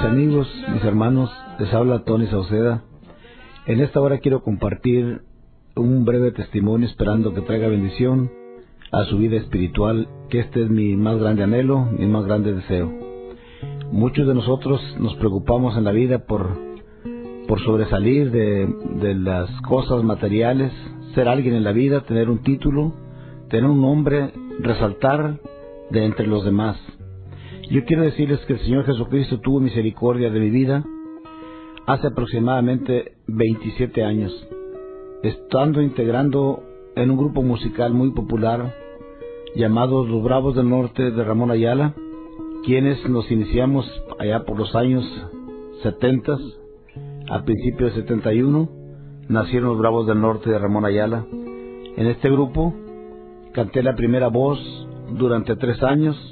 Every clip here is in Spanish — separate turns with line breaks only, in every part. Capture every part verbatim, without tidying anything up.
amigos, mis hermanos, les habla Tony Sauceda. En esta hora quiero compartir un breve testimonio esperando que traiga bendición a su vida espiritual, que este es mi más grande anhelo, mi más grande deseo. Muchos de nosotros nos preocupamos en la vida por, por sobresalir de, de las cosas materiales, ser alguien en la vida, tener un título, tener un nombre, resaltar de entre los demás. Yo quiero decirles que el Señor Jesucristo tuvo misericordia de mi vida hace aproximadamente veintisiete años, estando integrando en un grupo musical muy popular llamado Los Bravos del Norte de Ramón Ayala, quienes nos iniciamos allá por los años setenta, a principios de setenta y uno, nacieron Los Bravos del Norte de Ramón Ayala. En este grupo canté la primera voz durante tres años,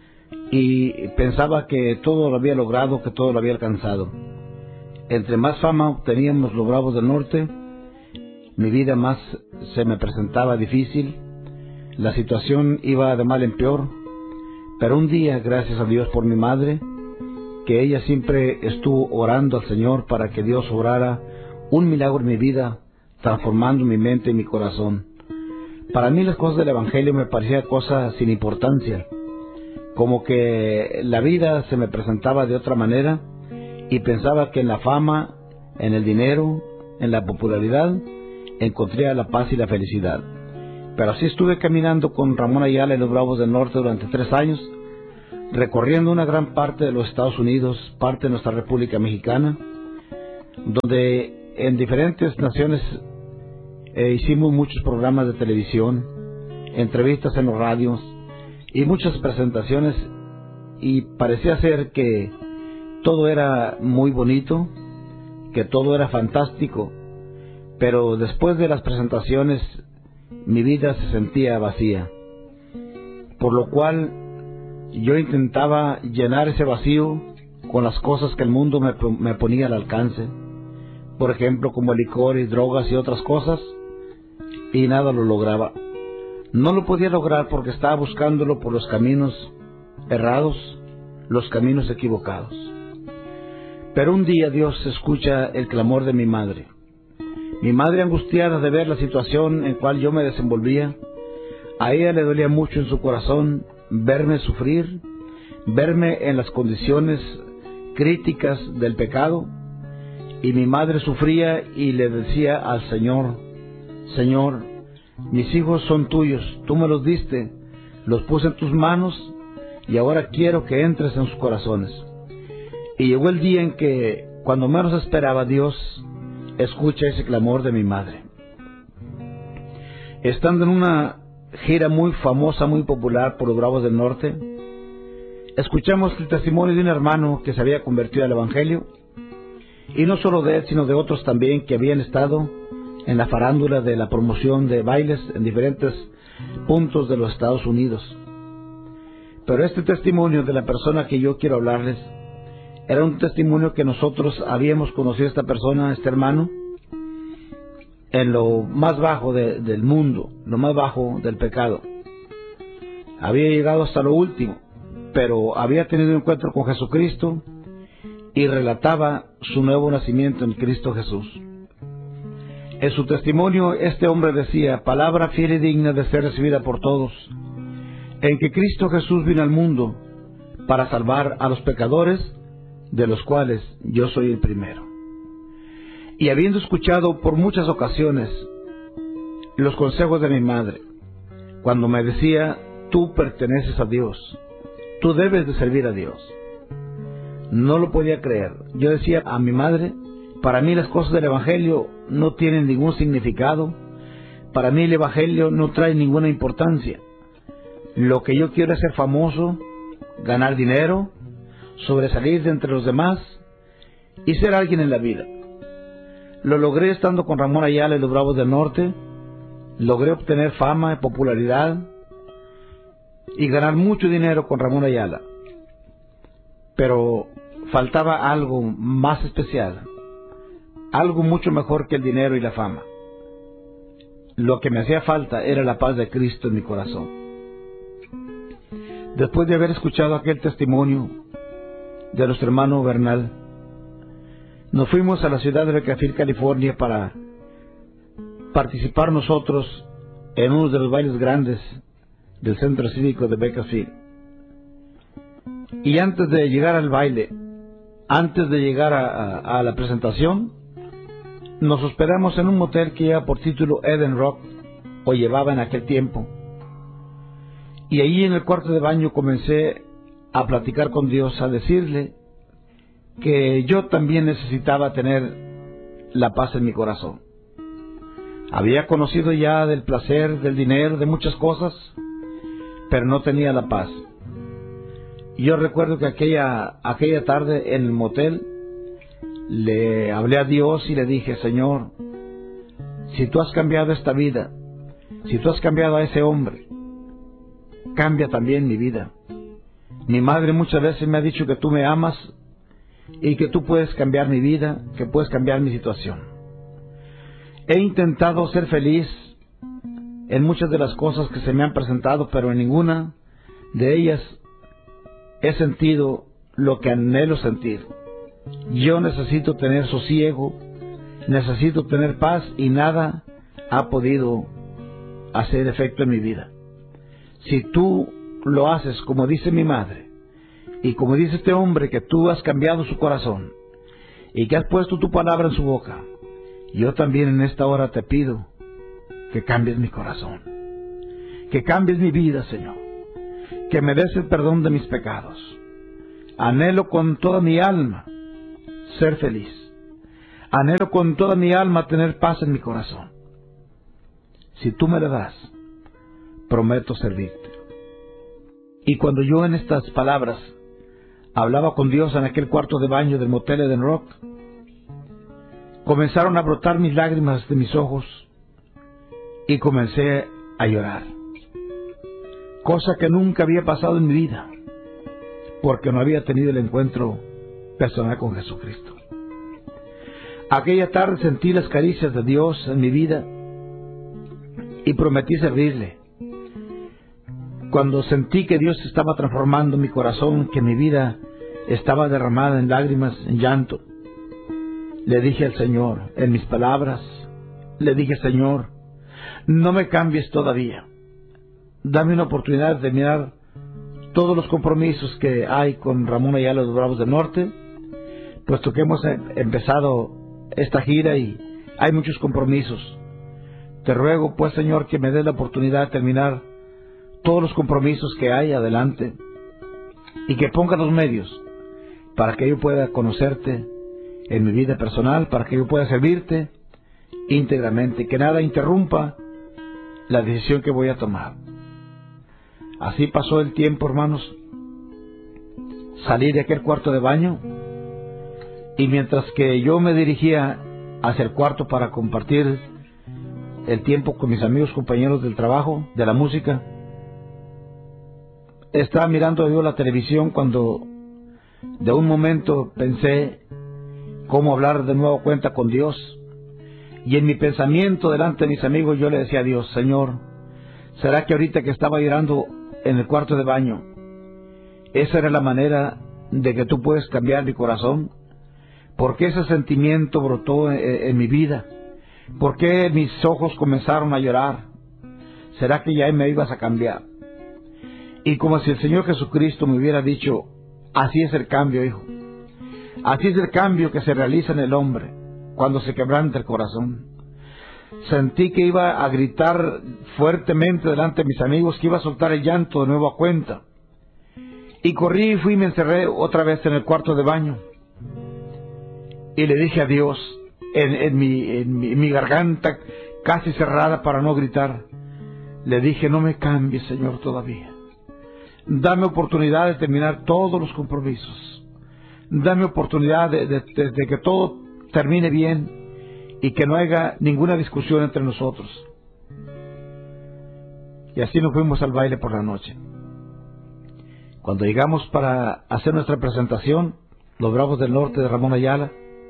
y pensaba que todo lo había logrado, que todo lo había alcanzado. Entre más fama obteníamos los Bravos del Norte, mi vida más se me presentaba difícil, la situación iba de mal en peor, pero un día, gracias a Dios por mi madre, que ella siempre estuvo orando al Señor para que Dios obrara un milagro en mi vida, transformando mi mente y mi corazón. Para mí las cosas del Evangelio me parecían cosas sin importancia, como que la vida se me presentaba de otra manera y pensaba que en la fama, en el dinero, en la popularidad, encontraría la paz y la felicidad. Pero así estuve caminando con Ramón Ayala y los Bravos del Norte durante tres años, recorriendo una gran parte de los Estados Unidos, parte de nuestra República Mexicana, donde en diferentes naciones eh, hicimos muchos programas de televisión, entrevistas en los radios, y muchas presentaciones, y parecía ser que todo era muy bonito, que todo era fantástico, pero después de las presentaciones mi vida se sentía vacía, por lo cual yo intentaba llenar ese vacío con las cosas que el mundo me, me ponía al alcance, por ejemplo como licor y drogas y otras cosas, y nada lo lograba. No lo podía lograr porque estaba buscándolo por los caminos errados, los caminos equivocados. Pero un día Dios escucha el clamor de mi madre. Mi madre, angustiada de ver la situación en cual yo me desenvolvía, a ella le dolía mucho en su corazón verme sufrir, verme en las condiciones críticas del pecado, y mi madre sufría y le decía al Señor: Señor, mis hijos son tuyos, tú me los diste, los puse en tus manos y ahora quiero que entres en sus corazones. Y llegó el día en que, cuando menos esperaba, Dios escucha ese clamor de mi madre. Estando en una gira muy famosa, muy popular por los Bravos del Norte, escuchamos el testimonio de un hermano que se había convertido al Evangelio, y no solo de él, sino de otros también que habían estado en la farándula de la promoción de bailes en diferentes puntos de los Estados Unidos. Pero este testimonio de la persona que yo quiero hablarles era un testimonio que nosotros habíamos conocido a esta persona, a este hermano, en lo más bajo de, del mundo, lo más bajo del pecado. Había llegado hasta lo último, pero había tenido un encuentro con Jesucristo y relataba su nuevo nacimiento en Cristo Jesús. En su testimonio, este hombre decía: palabra fiel y digna de ser recibida por todos, en que Cristo Jesús vino al mundo para salvar a los pecadores, de los cuales yo soy el primero. Y habiendo escuchado por muchas ocasiones los consejos de mi madre, cuando me decía: tú perteneces a Dios, tú debes de servir a Dios, no lo podía creer. Yo decía a mi madre: para mí las cosas del Evangelio no tienen ningún significado, para mí el Evangelio no trae ninguna importancia. Lo que yo quiero es ser famoso, ganar dinero, sobresalir de entre los demás y ser alguien en la vida. Lo logré estando con Ramón Ayala y los Bravos del Norte, logré obtener fama y popularidad y ganar mucho dinero con Ramón Ayala. Pero faltaba algo más especial, algo mucho mejor que el dinero y la fama. Lo que me hacía falta era la paz de Cristo en mi corazón. Después de haber escuchado aquel testimonio, de nuestro hermano Bernal. Nos fuimos a la ciudad de Bakersfield, California, para participar nosotros en uno de los bailes grandes del Centro Cívico de Bakersfield. Y antes de llegar al baile, antes de llegar a, a, a la presentación, nos hospedamos en un motel que lleva por título Eden Rock, o llevaba en aquel tiempo. Y ahí en el cuarto de baño comencé a platicar con Dios, a decirle que yo también necesitaba tener la paz en mi corazón. Había conocido ya del placer, del dinero, de muchas cosas, pero no tenía la paz. Y yo recuerdo que aquella, aquella tarde en el motel le hablé a Dios y le dije: Señor, si tú has cambiado esta vida, si tú has cambiado a ese hombre, cambia también mi vida. Mi madre muchas veces me ha dicho que tú me amas y que tú puedes cambiar mi vida, que puedes cambiar mi situación. He intentado ser feliz en muchas de las cosas que se me han presentado, pero en ninguna de ellas he sentido lo que anhelo sentir. Yo necesito tener sosiego, necesito tener paz, y nada ha podido hacer efecto en mi vida. Si tú lo haces como dice mi madre, y como dice este hombre, que tú has cambiado su corazón y que has puesto tu palabra en su boca, yo también en esta hora te pido que cambies mi corazón, que cambies mi vida, Señor, que me des el perdón de mis pecados. Anhelo con toda mi alma ser feliz. Anhelo con toda mi alma tener paz en mi corazón. Si tú me la das, prometo servirte. Y cuando yo en estas palabras hablaba con Dios en aquel cuarto de baño del motel Eden Rock, comenzaron a brotar mis lágrimas de mis ojos y comencé a llorar. Cosa que nunca había pasado en mi vida, porque no había tenido el encuentro personal con Jesucristo. Aquella tarde sentí las caricias de Dios en mi vida y prometí servirle. Cuando sentí que Dios estaba transformando mi corazón, que mi vida estaba derramada en lágrimas, en llanto, le dije al Señor, en mis palabras, le dije: Señor, no me cambies todavía. Dame una oportunidad de terminar todos los compromisos que hay con Ramón Ayala de los Bravos del Norte, puesto que hemos empezado esta gira y hay muchos compromisos. Te ruego, pues, Señor, que me des la oportunidad de terminar todos los compromisos que hay adelante, y que ponga los medios para que yo pueda conocerte en mi vida personal, para que yo pueda servirte íntegramente, que nada interrumpa la decisión que voy a tomar. Así pasó el tiempo, hermanos. Salí de aquel cuarto de baño, y mientras que yo me dirigía hacia el cuarto para compartir el tiempo con mis amigos, compañeros del trabajo, de la música, estaba mirando yo la televisión cuando de un momento pensé cómo hablar de nuevo cuenta con Dios. Y en mi pensamiento delante de mis amigos yo le decía a Dios: Señor, ¿será que ahorita que estaba llorando en el cuarto de baño, esa era la manera de que tú puedes cambiar mi corazón? ¿Por qué ese sentimiento brotó en, en mi vida? ¿Por qué mis ojos comenzaron a llorar? ¿Será que ya me ibas a cambiar? Y como si el Señor Jesucristo me hubiera dicho: así es el cambio, hijo. Así es el cambio que se realiza en el hombre cuando se quebranta el corazón. Sentí que iba a gritar fuertemente delante de mis amigos, que iba a soltar el llanto de nuevo a cuenta. Y corrí y fui y me encerré otra vez en el cuarto de baño. Y le dije a Dios, en, en, mi, en, mi, en mi garganta casi cerrada para no gritar, le dije: no me cambies, Señor, todavía. Dame oportunidad de terminar todos los compromisos. Dame oportunidad de, de, de, de que todo termine bien y que no haya ninguna discusión entre nosotros. Y así nos fuimos al baile por la noche. Cuando llegamos para hacer nuestra presentación, los Bravos del Norte de Ramón Ayala,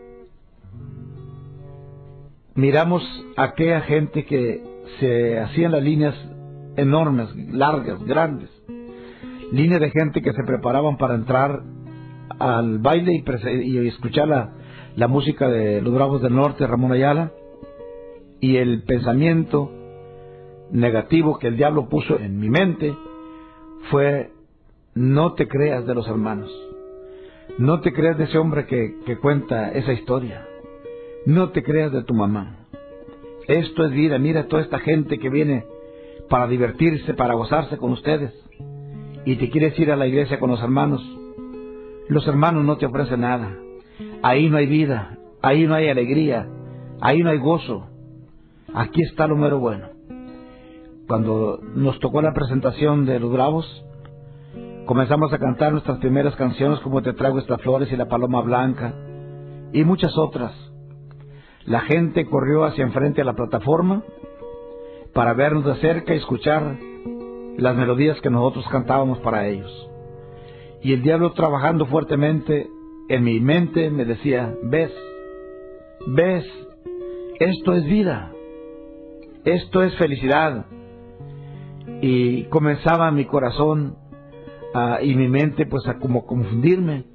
miramos a aquella gente que se hacían las líneas enormes, largas, grandes. Líneas de gente que se preparaban para entrar al baile y, y escuchar la, la música de los Bravos del Norte, Ramón Ayala, y el pensamiento negativo que el diablo puso en mi mente fue: no te creas de los hermanos, no te creas de ese hombre que, que cuenta esa historia, no te creas de tu mamá. Esto es vida. Mira toda esta gente que viene para divertirse, para gozarse con ustedes, y te quieres ir a la iglesia con los hermanos. Los hermanos no te ofrecen nada. Ahí no hay vida, ahí no hay alegría, ahí no hay gozo. Aquí está lo mero bueno. Cuando nos tocó la presentación de los Bravos, comenzamos a cantar nuestras primeras canciones, como Te traigo estas flores y La paloma blanca, y muchas otras. La gente corrió hacia enfrente a la plataforma para vernos de cerca y escuchar las melodías que nosotros cantábamos para ellos. Y el diablo, trabajando fuertemente en mi mente, me decía: ves, ves, esto es vida, esto es felicidad. Y comenzaba mi corazón uh, y mi mente pues a como confundirme.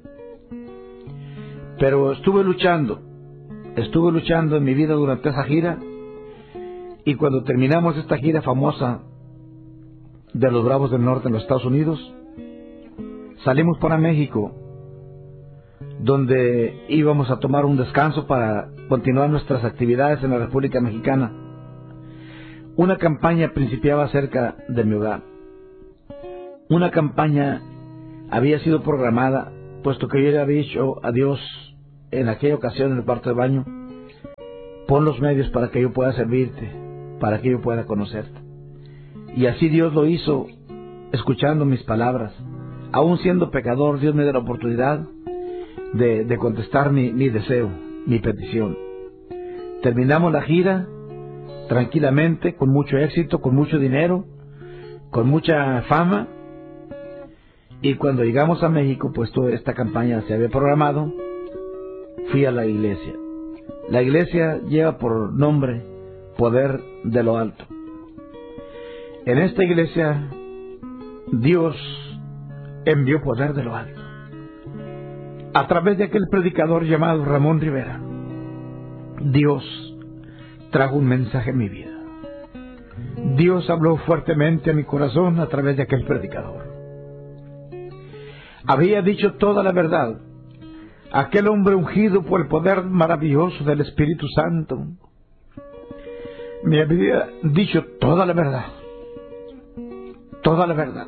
Pero estuve luchando, estuve luchando en mi vida durante esa gira, y cuando terminamos esta gira famosa de los Bravos del Norte en los Estados Unidos, salimos para México, donde íbamos a tomar un descanso para continuar nuestras actividades en la República Mexicana. Una campaña principiaba cerca de mi hogar. Una campaña había sido programada, puesto que yo le había dicho a Dios en aquella ocasión en el cuarto de baño: pon los medios para que yo pueda servirte, para que yo pueda conocerte. Y así Dios lo hizo, escuchando mis palabras. Aún siendo pecador, Dios me dio la oportunidad de, de contestar mi, mi deseo, mi petición. Terminamos la gira tranquilamente, con mucho éxito, con mucho dinero, con mucha fama. Y cuando llegamos a México, pues toda esta campaña se había programado, fui a la iglesia. La iglesia lleva por nombre Poder de lo Alto. En esta iglesia Dios envió poder de lo alto a través de aquel predicador llamado Ramón Rivera. Dios trajo un mensaje en mi vida. Dios habló fuertemente a mi corazón a través de aquel predicador. Había dicho toda la verdad. Aquel hombre ungido por el poder maravilloso del Espíritu Santo me había dicho toda la verdad, toda la verdad.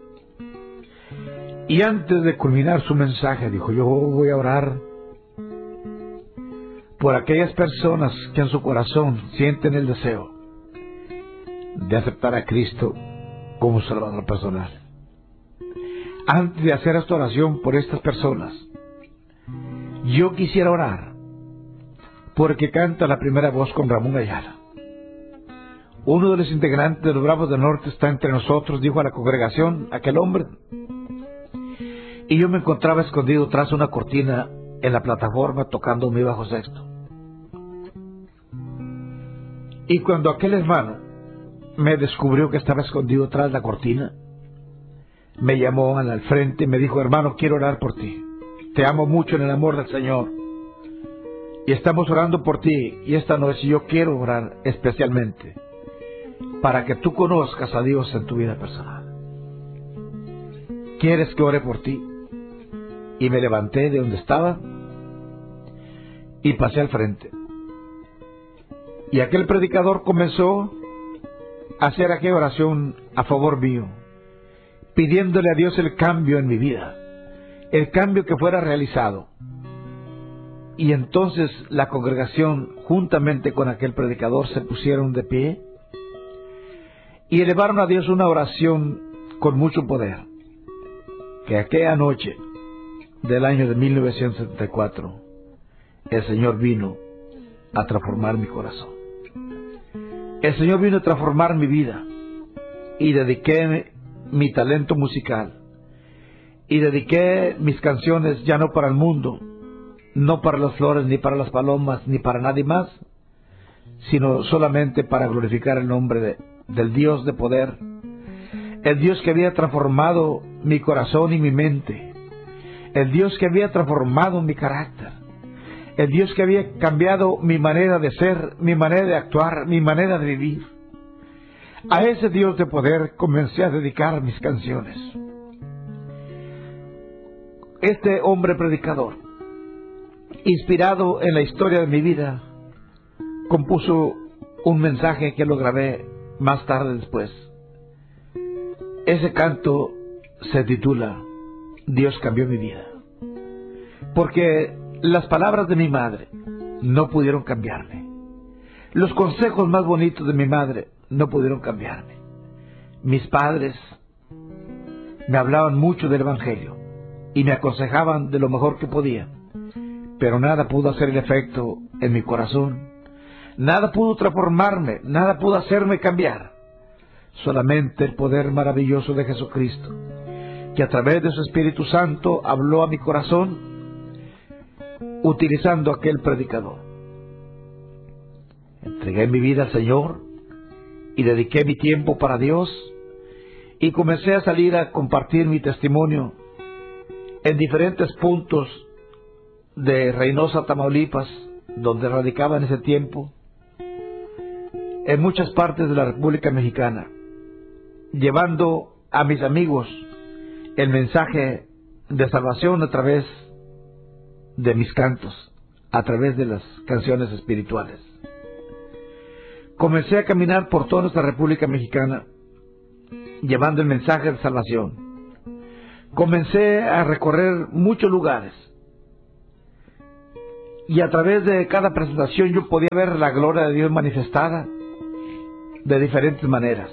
Y antes de culminar su mensaje dijo: yo voy a orar por aquellas personas que en su corazón sienten el deseo de aceptar a Cristo como Salvador personal. Antes de hacer esta oración por estas personas, yo quisiera orar porque canta la primera voz con Ramón Ayala. Uno de los integrantes de los Bravos del Norte está entre nosotros, dijo a la congregación aquel hombre. Y yo me encontraba escondido tras una cortina en la plataforma tocando mi bajo sexto. Y cuando aquel hermano me descubrió que estaba escondido tras la cortina, me llamó al frente y me dijo: hermano, quiero orar por ti. Te amo mucho en el amor del Señor. Y estamos orando por ti. Y esta noche yo quiero orar especialmente para que tú conozcas a Dios en tu vida personal. ¿Quieres que ore por ti? Y me levanté de donde estaba y pasé al frente. Y aquel predicador comenzó a hacer aquella oración a favor mío, pidiéndole a Dios el cambio en mi vida, el cambio que fuera realizado. Y entonces la congregación, juntamente con aquel predicador, se pusieron de pie y elevaron a Dios una oración con mucho poder. Que aquella noche del año de mil novecientos setenta y cuatro, el Señor vino a transformar mi corazón. El Señor vino a transformar mi vida, y dediqué mi talento musical, y dediqué mis canciones ya no para el mundo, no para las flores, ni para las palomas, ni para nadie más, sino solamente para glorificar el nombre de, del Dios de poder, el Dios que había transformado mi corazón y mi mente,
el Dios que había transformado mi carácter, el Dios que había cambiado mi manera de ser, mi manera de actuar, mi manera de vivir. A ese Dios de poder comencé a dedicar mis canciones. Este hombre predicador, inspirado en la historia de mi vida, compuso un mensaje que lo grabé más tarde después. Ese canto se titula Dios cambió mi vida, porque las palabras de mi madre no pudieron cambiarme. Los consejos más bonitos de mi madre no pudieron cambiarme. Mis padres me hablaban mucho del Evangelio y me aconsejaban de lo mejor que podían, pero nada pudo hacer el efecto en mi corazón. Nada pudo transformarme, nada pudo hacerme cambiar. Solamente el poder maravilloso de Jesucristo, que a través de su Espíritu Santo habló a mi corazón, utilizando aquel predicador. Entregué mi vida al Señor y dediqué mi tiempo para Dios, y comencé a salir a compartir mi testimonio en diferentes puntos de Reynosa, Tamaulipas, donde radicaba en ese tiempo, en muchas partes de la República Mexicana, llevando a mis amigos el mensaje de salvación a través de mis cantos, a través de las canciones espirituales. Comencé a caminar por toda nuestra República Mexicana, llevando el mensaje de salvación. Comencé a recorrer muchos lugares, y a través de cada presentación yo podía ver la gloria de Dios manifestada de diferentes maneras.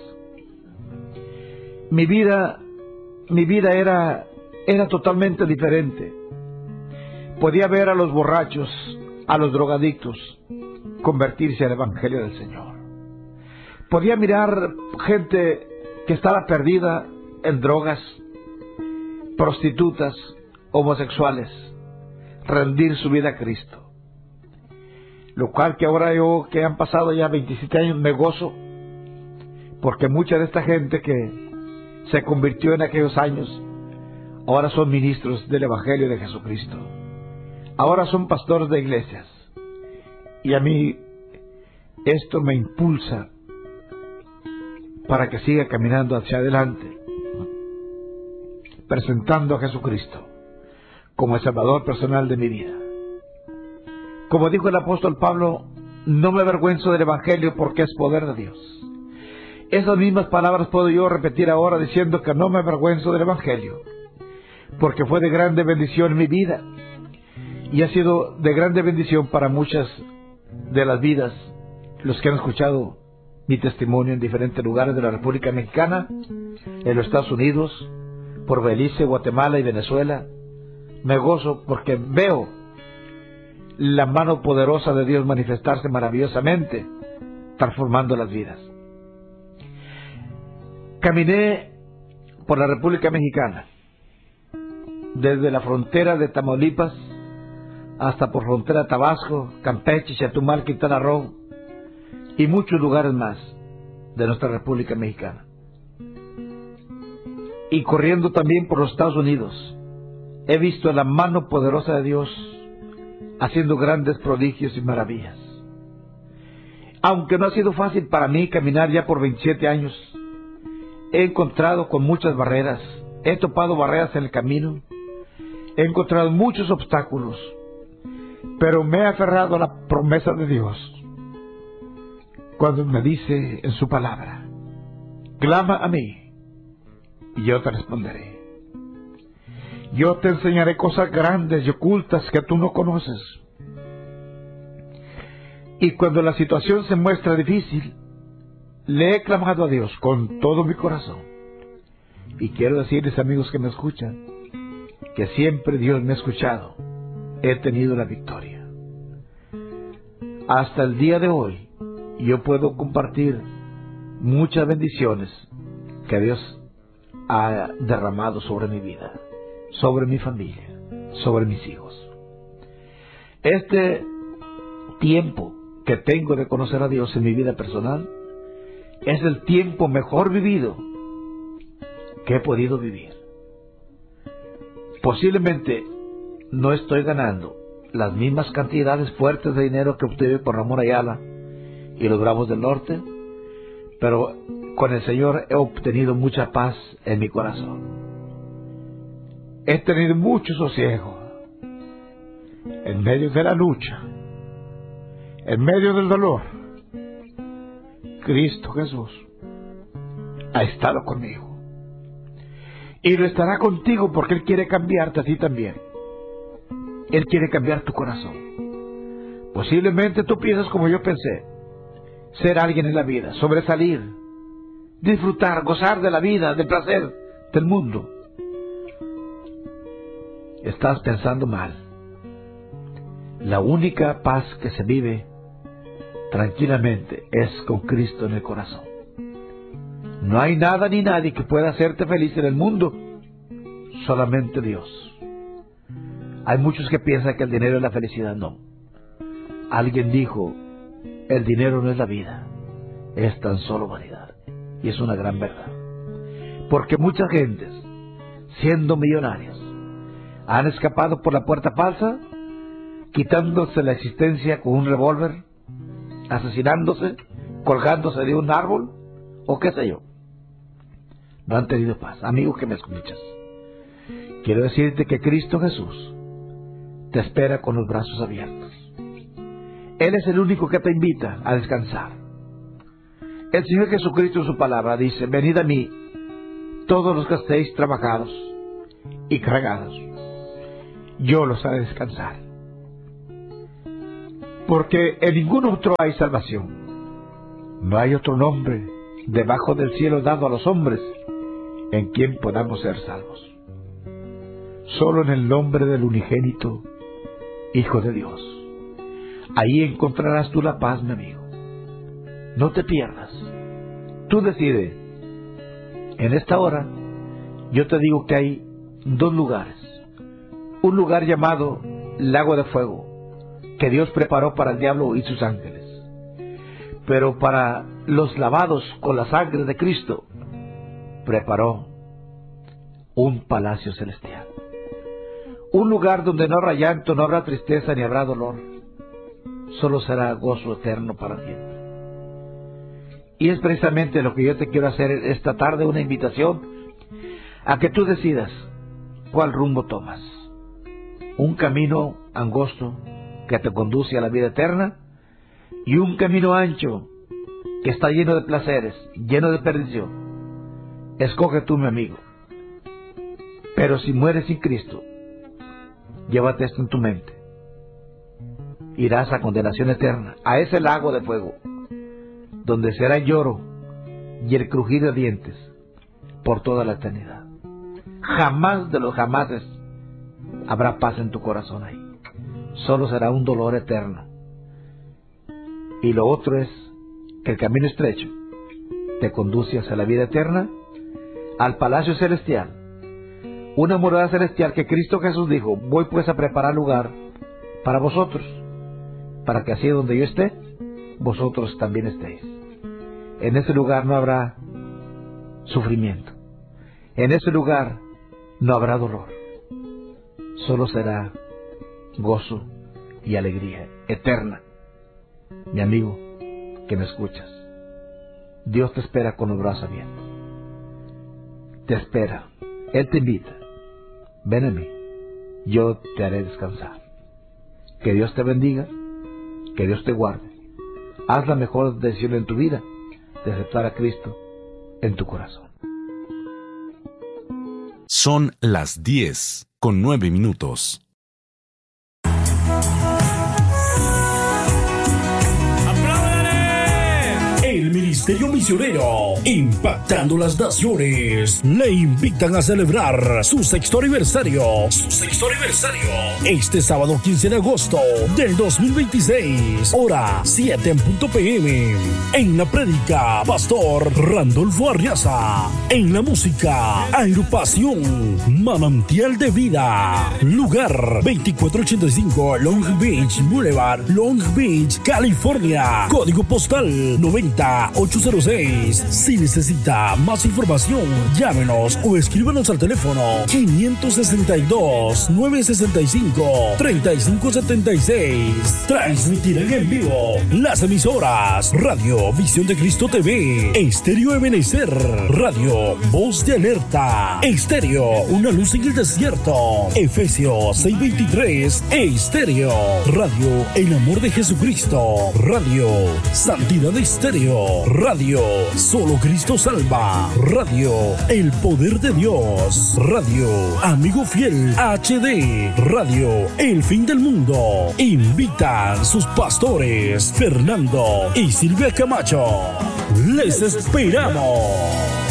Mi vida, mi vida era, era totalmente diferente. Podía ver a los borrachos, a los drogadictos, convertirse al Evangelio del Señor. Podía mirar gente que estaba perdida en drogas, prostitutas, homosexuales, rendir su vida a Cristo. Lo cual que ahora yo, que han pasado ya veintisiete años, me gozo, porque mucha de esta gente que se convirtió en aquellos años, ahora son ministros del Evangelio de Jesucristo. Ahora son pastores de iglesias. Y a mí esto me impulsa para que siga caminando hacia adelante, presentando a Jesucristo como el Salvador personal de mi vida. Como dijo el apóstol Pablo, no me avergüenzo del Evangelio porque es poder de Dios. Esas mismas palabras puedo yo repetir ahora diciendo que no me avergüenzo del Evangelio, porque fue de grande bendición en mi vida, y ha sido de grande bendición para muchas de las vidas, los que han escuchado mi testimonio en diferentes lugares de la República Mexicana, en los Estados Unidos, por Belice, Guatemala y Venezuela. Me gozo porque veo la mano poderosa de Dios manifestarse maravillosamente, transformando las vidas. Caminé por la República Mexicana, desde la frontera de Tamaulipas hasta por frontera de Tabasco, Campeche, Chetumal, Quintana Roo y muchos lugares más de nuestra República Mexicana. Y corriendo también por los Estados Unidos, he visto la mano poderosa de Dios haciendo grandes prodigios y maravillas. Aunque no ha sido fácil para mí caminar ya por veintisiete años, he encontrado con muchas barreras, he topado barreras en el camino, he encontrado muchos obstáculos, pero me he aferrado a la promesa de Dios cuando me dice en su palabra: clama a mí y yo te responderé. Yo te enseñaré cosas grandes y ocultas que tú no conoces. Y cuando la situación se muestra difícil, le he clamado a Dios con todo mi corazón. Y quiero decirles, amigos que me escuchan, que siempre Dios me ha escuchado. He tenido la victoria. Hasta el día de hoy, yo puedo compartir muchas bendiciones que Dios ha derramado sobre mi vida, sobre mi familia, sobre mis hijos. Este tiempo que tengo de conocer a Dios en mi vida personal es el tiempo mejor vivido que he podido vivir. Posiblemente no estoy ganando las mismas cantidades fuertes de dinero que obtuve por Ramón Ayala y los Bravos del Norte, pero con el Señor he obtenido mucha paz en mi corazón. He tenido mucho sosiego en medio de la lucha, en medio del dolor. Cristo Jesús ha estado conmigo y lo estará contigo, porque Él quiere cambiarte a ti también. Él quiere cambiar tu corazón. Posiblemente tú piensas como yo pensé: ser alguien en la vida, sobresalir, disfrutar, gozar de la vida, del placer del mundo. Estás pensando mal. La única paz que se vive tranquilamente es con Cristo en el corazón. No hay nada ni nadie que pueda hacerte feliz en el mundo, solamente Dios. Hay muchos que piensan que el dinero es la felicidad. No. Alguien dijo: el dinero no es la vida, es tan solo vanidad. Y es una gran verdad. Porque muchas gentes, siendo millonarios, han escapado por la puerta falsa, quitándose la existencia con un revólver, asesinándose, colgándose de un árbol, o qué sé yo. No han tenido paz. Amigo que me escuchas, quiero decirte que Cristo Jesús te espera con los brazos abiertos. Él es el único que te invita a descansar. El Señor Jesucristo en su palabra dice: venid a mí, todos los que estéis trabajados y cargados, yo los haré descansar. Porque en ningún otro hay salvación. No hay otro nombre debajo del cielo dado a los hombres en quien podamos ser salvos. Solo en el nombre del unigénito Hijo de Dios. Ahí encontrarás tú la paz, mi amigo. No te pierdas. Tú decides. En esta hora yo te digo que hay dos lugares. Un lugar llamado Lago de Fuego, que Dios preparó para el diablo y sus ángeles. Pero para los lavados con la sangre de Cristo, preparó un palacio celestial. Un lugar donde no habrá llanto, no habrá tristeza, ni habrá dolor. Solo será gozo eterno para ti. Y es precisamente lo que yo te quiero hacer esta tarde, una invitación a que tú decidas cuál rumbo tomas. Un camino angosto que te conduce a la vida eterna, y un camino ancho que está lleno de placeres, lleno de perdición. Escoge tú, mi amigo. Pero si mueres sin Cristo, llévate esto en tu mente: irás a condenación eterna, a ese lago de fuego, donde será el lloro y el crujir de dientes por toda la eternidad. Jamás de los jamases habrá paz en tu corazón ahí. Solo será un dolor eterno. Y lo otro es que el camino estrecho te conduce hacia la vida eterna, al palacio celestial, una morada celestial que Cristo Jesús dijo: voy pues a preparar lugar para vosotros, para que así donde yo esté, vosotros también estéis. En ese lugar no habrá sufrimiento, en ese lugar no habrá dolor, solo será gozo y alegría eterna. Mi amigo que me escuchas, Dios te espera con los brazos abiertos. Te espera. Él te invita. Ven a mí, yo te haré descansar. Que Dios te bendiga, que Dios te guarde. Haz la mejor decisión en tu vida, de aceptar a Cristo en tu corazón.
Son las diez con nueve minutos.
El Ministerio Misionero, impactando las naciones, le invitan a celebrar su sexto aniversario. Su sexto aniversario. Este sábado quince de agosto del dos mil veintiséis, hora siete en punto p m. En la prédica, Pastor Randolfo Arriaza. En la música, Agrupación Manantial de Vida. Lugar veinticuatro ochenta y cinco Long Beach Boulevard, Long Beach, California. Código postal noventa ocho cero seis. Si necesita más información, llámenos o escríbanos al teléfono quinientos sesenta y dos, novecientos sesenta y cinco, treinta y cinco setenta y seis. Transmitirán en vivo las emisoras Radio Visión de Cristo T V, Estéreo Ebenecer, Radio Voz de Alerta, Estéreo Una Luz en el Desierto, Efesios seis veintitrés, Estéreo, Radio El Amor de Jesucristo, Radio Santidad Estéreo, Radio Solo Cristo Salva, Radio El Poder de Dios, Radio Amigo Fiel H D, Radio El Fin del Mundo. Invitan sus pastores Fernando y Silvia Camacho. ¡Les esperamos!